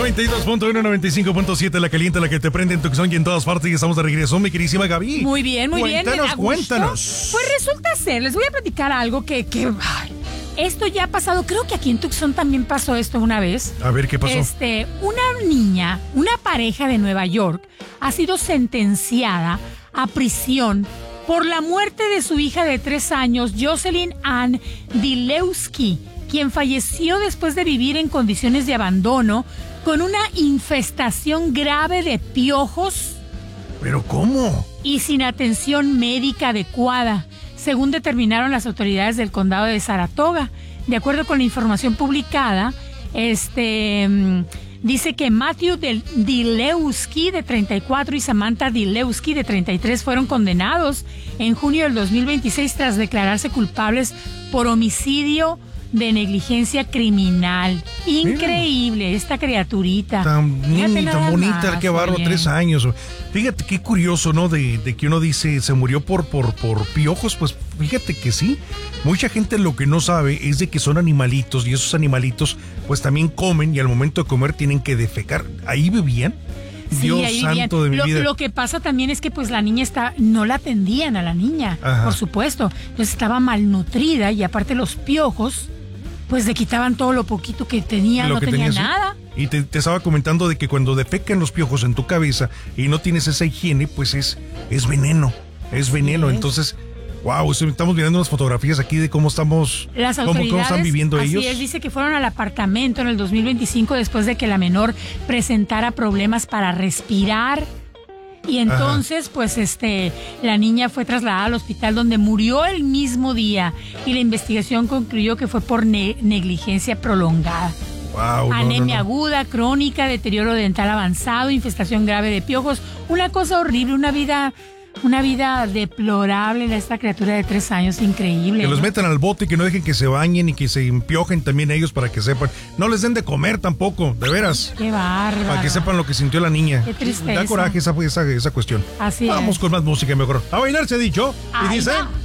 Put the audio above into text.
92.1, 95.7, la caliente, la que te prende en Tucson y en todas partes. Y estamos de regreso, mi queridísima Gaby. Muy bien, muy bien. Cuéntanos. Pues resulta ser, les voy a platicar algo que esto ya ha pasado. Creo que aquí en Tucson también pasó esto una vez. A ver, ¿qué pasó? Una niña, una pareja de Nueva York, ha sido sentenciada a prisión por la muerte de su hija de 3 años, Jocelyn Ann Dilewski, quien falleció después de vivir en condiciones de abandono con una infestación grave de piojos. ¿Pero cómo? Y sin atención médica adecuada, según determinaron las autoridades del condado de Saratoga. De acuerdo con la información publicada, dice que Matthew Dilewski, de 34, y Samantha Dilewski, de 33, fueron condenados en junio del 2026 tras declararse culpables por homicidio de negligencia criminal. Increíble. Mira, esta criaturita. Tan bonita, qué bárbaro, 3 años. Fíjate qué curioso, ¿no? De que uno dice, se murió por piojos. Pues fíjate que sí. Mucha gente lo que no sabe es de que son animalitos, y esos animalitos pues también comen, y al momento de comer tienen que defecar. ¿Ahí vivían? Sí, Dios santo de mi vida. Lo que pasa también es que pues la niña no la atendían a la niña. Ajá. Por supuesto. Entonces estaba malnutrida, y aparte los piojos pues le quitaban todo lo poquito que tenía, no tenía nada. Y te estaba comentando de que cuando defecan los piojos en tu cabeza y no tienes esa higiene, pues es veneno. Es veneno. Sí. Entonces, wow, estamos mirando unas fotografías aquí de cómo estamos, cómo están viviendo ellos. Así es, dice que fueron al apartamento en el 2025 después de que la menor presentara problemas para respirar. Y entonces, pues, la niña fue trasladada al hospital, donde murió el mismo día, y la investigación concluyó que fue por negligencia prolongada. Wow, anemia aguda, crónica, deterioro dental avanzado, infestación grave de piojos, una cosa horrible, una vida deplorable de esta criatura de 3 años, increíble. Que los metan al bote y que no dejen que se bañen y que se empiojen también ellos, para que sepan. No les den de comer tampoco, de veras. Qué bárbaro. Para que sepan lo que sintió la niña. Qué tristeza. Da coraje esa cuestión. Así Vamos es. con más música mejor. A bailar se ha dicho. Y dice...